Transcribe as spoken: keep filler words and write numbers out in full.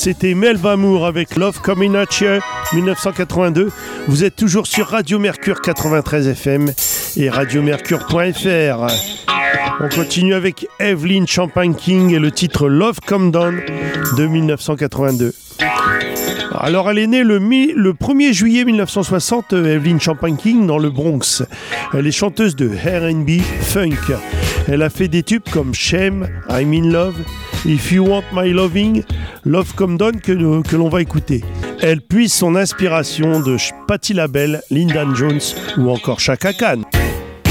C'était Melba Moore avec Love Coming At You, dix-neuf cent quatre-vingt-deux. Vous êtes toujours sur Radio Mercure quatre-vingt-treize F M et radio mercure point f r. On continue avec Evelyn Champagne King et le titre Love Come Down de dix-neuf cent quatre-vingt-deux. Alors elle est née le, mi- le premier juillet dix-neuf cent soixante, Evelyn Champagne King, dans le Bronx. Elle est chanteuse de R and B, funk. Elle a fait des tubes comme Shame, I'm in Love, If You Want My Loving, Love Come Down que, que l'on va écouter. Elle puise son inspiration de Patti LaBelle, Lyndon Jones ou encore Chaka Khan.